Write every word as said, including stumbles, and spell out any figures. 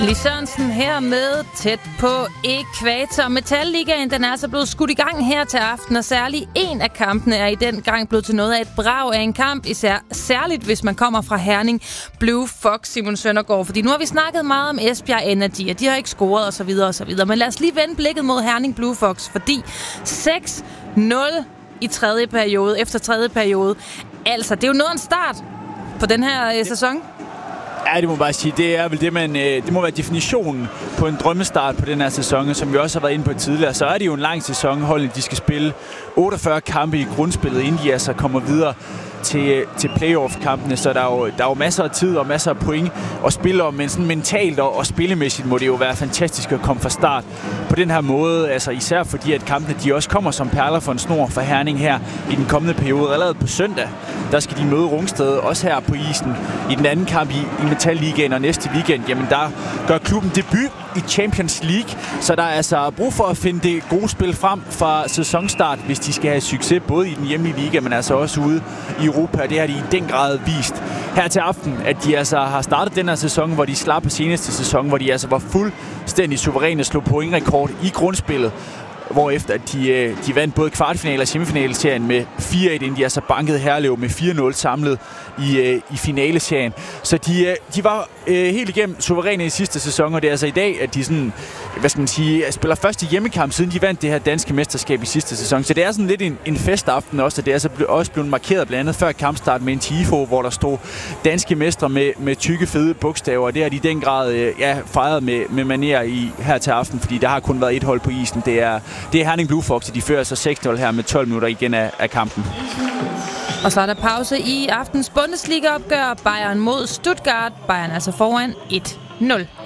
Lis Sørensen her med Tæt på Ækvator. Metalligaen, den er så blevet skudt i gang her til aften, og særligt en af kampene er i den gang blevet til noget af et brag af en kamp, især særligt hvis man kommer fra Herning Blue Fox, Simon Søndergaard. Fordi nu har vi snakket meget om Esbjerg Energy, og de har ikke scoret osv. osv. Men lad os lige vende blikket mod Herning Blue Fox, fordi seks nul i tredje periode, efter tredje periode. Altså, det er jo noget af en start på den her øh, sæson. Ja, det må bare sige, det er vel det, man, det må være definitionen på en drømmestart på den her sæson, som vi også har været inde på tidligere. Så er det jo en lang sæson, holdene de skal spille otteogfyrre kampe i grundspillet, inden de altså kommer videre til, til playoff-kampene, så der er, jo, der er jo masser af tid og masser af point at spille om, men sådan mentalt og, og spillemæssigt må det jo være fantastisk at komme fra start på den her måde, altså især fordi, at kampene de også kommer som perler for en snor for Herning her i den kommende periode. Allerede på søndag, der skal de møde Rungsted, også her på isen, i den anden kamp i, i Metal-ligaen, og næste weekend, jamen der gør klubben debut i Champions League, så der er altså brug for at finde det gode spil frem fra sæsonstart, hvis de skal have succes, både i den hjemlige liga, men altså også ude i Europa. Det har de i den grad vist her til aften, at de altså har startet den her sæson, hvor de slap på seneste sæson, hvor de altså var fuldstændig suveræne og slog pointrekord i grundspillet, hvorefter de, de vandt både kvartfinale- og semifinale-serien med fire et, inden de altså bankede Herlev med fire nul samlet i, i finaleserien. Så de, de var øh, helt igennem suveræne i sidste sæson, og det er altså i dag, at de sådan, hvad skal man sige, spiller første hjemmekamp, siden de vandt det her danske mesterskab i sidste sæson. Så det er sådan lidt en, en festaften også, og det er altså også blevet markeret blandt andet før kampstart med en tifo, hvor der stod danske mestre med, med tykke, fede bogstaver, og det har de i den grad øh, ja, fejret med, med manér i her til aften, fordi der har kun været et hold på isen. Det er Det er Herning Blue Fox, de fører så seks nul her med tolv minutter igen af, af kampen. Og så er der pause i aftens Bundesliga-opgør. Bayern mod Stuttgart. Bayern altså foran et nul.